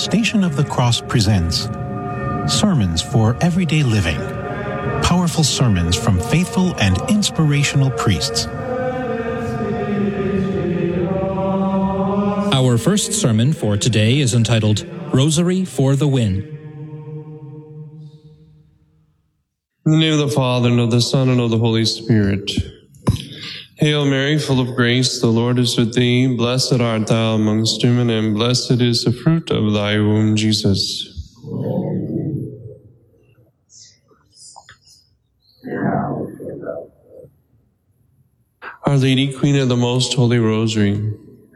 Station of the Cross presents Sermons for Everyday Living. Powerful sermons from faithful and inspirational priests. Our first sermon for today is entitled Rosary for the Win. In the name of the Father, and of the Son, and of the Holy Spirit. Hail Mary, full of grace, the Lord is with thee. Blessed art thou amongst women, and blessed is the fruit of thy womb, Jesus. Our Lady, Queen of the Most Holy Rosary,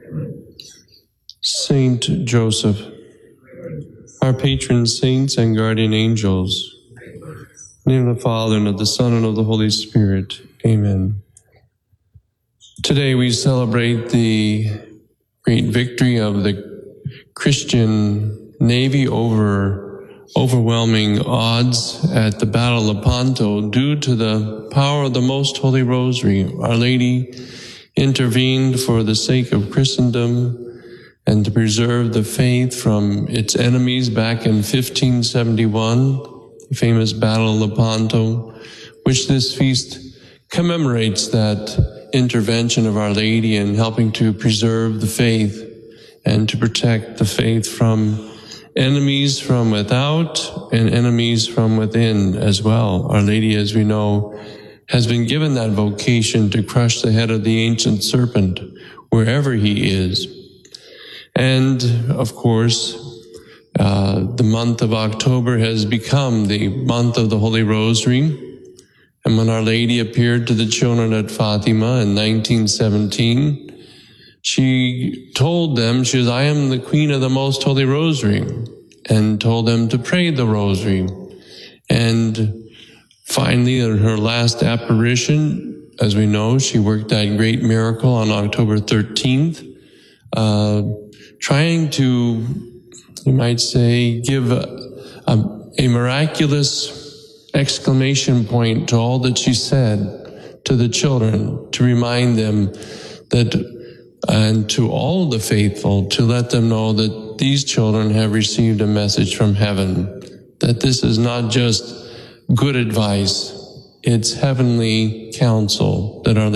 Saint Joseph, our patron saints and guardian angels, in the name of the Father, and of the Son, and of the Holy Spirit. Amen. Today we celebrate the great victory of the Christian navy over overwhelming odds at the Battle of Lepanto due to the power of the Most Holy Rosary. Our Lady intervened for the sake of Christendom and to preserve the faith from its enemies back in 1571, the famous Battle of Lepanto, which this feast commemorates that intervention of Our Lady in helping to preserve the faith and to protect the faith from enemies from without and enemies from within as well. Our Lady, as we know, has been given that vocation to crush the head of the ancient serpent wherever he is. And, of course, the month of October has become the month of the Holy Rosary. And when Our Lady appeared to the children at Fatima in 1917, she told them, she says, I am the Queen of the Most Holy Rosary, and told them to pray the Rosary. And finally, in her last apparition, as we know, she worked that great miracle on October 13th, trying to, you might say, give a miraculous exclamation point to all that she said to the children, to remind them that, and to all the faithful, to let them know that these children have received a message from heaven, that this is not just good advice, it's heavenly counsel that Our